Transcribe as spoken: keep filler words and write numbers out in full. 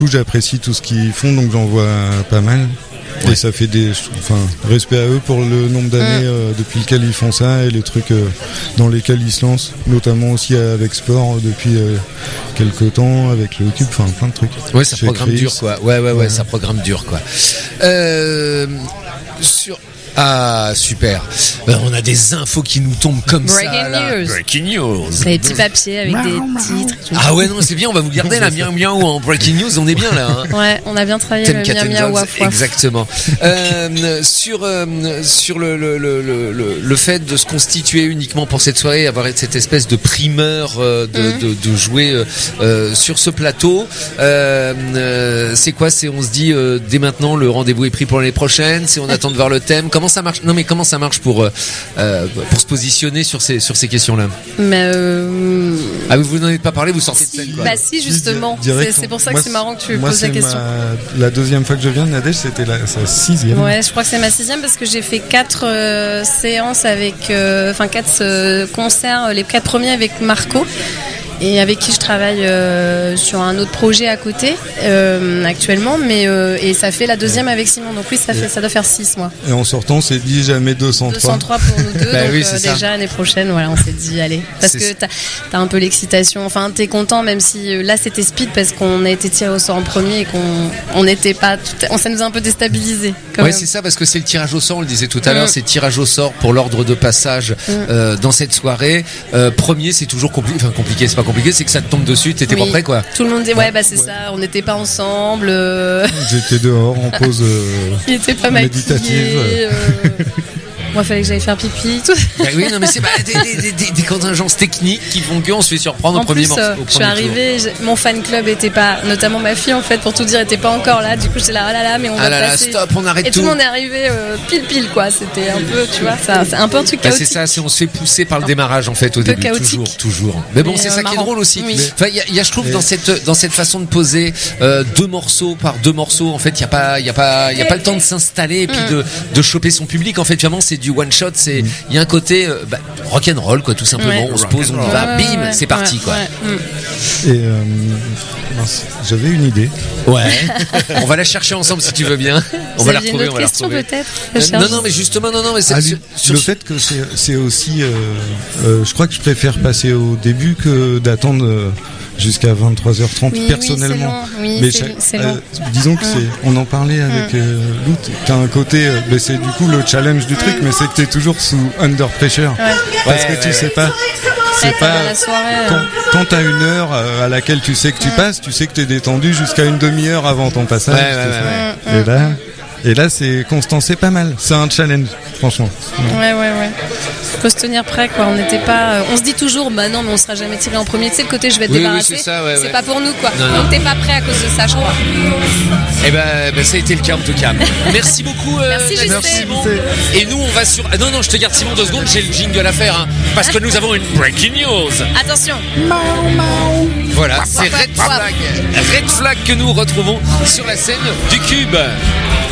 J'apprécie tout ce qu'ils font, donc j'en vois pas mal. Ouais. Et ça fait des, enfin, respect à eux pour le nombre d'années mmh. euh, depuis lequel ils font ça et les trucs euh, dans lesquels ils se lancent, notamment aussi avec Sport depuis euh, quelques temps, avec le Cube, enfin plein de trucs. Ouais, ça programme Chris. dur quoi. Ouais, ouais, ouais, ouais, ça programme dur quoi. Euh, sur Ah super, ben, on a des infos qui nous tombent comme Breaking ça là. News. Breaking news. Des petits papiers avec des titres. Ah ouais non c'est bien, on va vous garder la miaou miaou en breaking news, on est bien là. Hein. Ouais, on a bien travaillé Thème le miaou miaou à fois. Exactement. euh, sur euh, sur le le, le le le fait de se constituer uniquement pour cette soirée, avoir cette espèce de primeur euh, de, mm-hmm. de de jouer euh, sur ce plateau. Euh, euh, c'est quoi? C'est on se dit euh, dès maintenant le rendez-vous est pris pour l'année prochaine. C'est on attend de voir le thème. Comment ça marche? Non mais comment ça marche pour euh, pour se positionner sur ces sur ces questions-là? Mais euh... Ah vous n'en avez pas parlé, vous sortez si, de scène quoi. Bah si justement. C'est, c'est pour ça que moi, c'est marrant que tu moi, poses la question. Ma... La deuxième fois que je viens de Nadège, c'était la sa sixième. Ouais, je crois que c'est ma sixième parce que j'ai fait quatre euh, séances avec, enfin euh, quatre euh, concerts, les quatre premiers avec Marco. Et avec qui je travaille euh, sur un autre projet à côté euh, actuellement, mais euh, et ça fait la deuxième avec Simon, donc oui ça fait ça doit faire six mois. Et en sortant on s'est dit jamais deux cent trois. deux cent trois pour nous deux, bah donc oui, euh, déjà l'année prochaine, voilà, on s'est dit allez, parce c'est que t'as, t'as un peu l'excitation, enfin t'es content même si euh, là c'était speed parce qu'on a été tiré au sort en premier et qu'on on n'était pas, tout, on ça nous a un peu déstabilisé. Ouais même. C'est ça parce que c'est le tirage au sort, on le disait tout à mmh. l'heure, c'est le tirage au sort pour l'ordre de passage mmh. euh, dans cette soirée. Euh, premier c'est toujours compliqué, enfin compliqué c'est pas compliqué, c'est que ça te tombe dessus, t'étais oui. pas prêt quoi. Tout le monde dit ouais bah c'est ouais. ça, on n'était pas ensemble. Euh... J'étais dehors en pause euh, Il était pas méditative. Maquillé, euh... Moi, il fallait que j'aille faire pipi. Tout. Bah oui, non, mais c'est bah, des, des, des, des contingences techniques qui vont qu'on se fait surprendre en au premier plus, morceau. Euh, je suis arrivée, mon fan club était pas, notamment ma fille en fait, pour tout dire, était pas encore là. Du coup, j'étais là, oh là là, mais on ah va là passer. Là, stop, on arrête et tout. tout le monde est arrivé euh, pile pile quoi. C'était un peu, tu vois, ça, c'est un peu un truc chaotique. Bah, c'est ça, c'est on se fait pousser par le démarrage en fait au début, chaotique. toujours, toujours. Mais bon, mais c'est euh, ça marrant. Qui est drôle aussi. Oui. Enfin, il y a, y a, je trouve, mais... dans cette dans cette façon de poser euh, deux morceaux par deux morceaux, en fait, il y a pas, il y a pas, il y a pas le temps de s'installer et puis de de choper son public. En fait, vraiment, c'est du one shot, c'est il y a un côté euh, bah, rock'n'roll quoi, tout simplement. Ouais. On se pose, on y va, ouais, bim, ouais, c'est parti ouais, quoi. Ouais. Et euh, j'avais une idée. Ouais. On va la chercher ensemble si tu veux bien. On Vous va la retrouver. Une autre on va question la retrouver. peut-être. Euh, non non mais justement non non mais c'est ah, sur, sur... le fait que c'est, c'est aussi, euh, euh, je crois que je préfère passer au début que d'attendre. Euh, jusqu'à vingt-trois heures trente oui, personnellement. Oui, c'est long. Oui, mais c'est, chaque, c'est euh, long. disons que c'est, on en parlait avec euh, Lou, t'as un côté, euh, mais c'est du coup le challenge du truc, mm. mais c'est que t'es toujours sous under pressure. Ouais. Parce ouais, que ouais, tu ouais. sais pas. C'est ouais, pas la soirée, quand, euh... quand t'as une heure euh, à laquelle tu sais que tu mm. passes, tu sais que t'es détendu jusqu'à une demi-heure avant ton passage. Ouais, ouais, ouais, ouais. Et là, et là c'est constant, c'est pas mal. C'est un challenge, franchement. Ouais, ouais, ouais. Faut se tenir prêt, quoi. On n'était pas. On se dit toujours, bah non, mais on sera jamais tiré en premier. Tu sais, le côté je vais te oui, débarrasser. Oui, c'est ça, ouais, c'est ouais. pas pour nous, quoi. Non, non. Donc t'es pas prêt à cause de ça, je crois. Eh ben, ben ça a été le cas en tout cas. Merci beaucoup. Euh, merci, merci Simon. Et nous, on va sur. Ah, non, non, je te garde Simon deux secondes. J'ai le jingle à faire, hein, parce que nous avons une breaking news. Attention. Voilà, c'est Red Flag. Red Flag que nous retrouvons sur la scène du Cube.